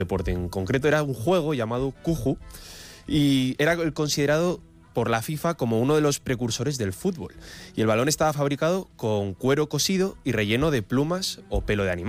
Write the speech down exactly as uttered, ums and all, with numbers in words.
deporte. En concreto era un juego llamado Kuju y era considerado por la FIFA como uno de los precursores del fútbol. Y el balón estaba fabricado con cuero cosido y relleno de plumas o pelo de animal.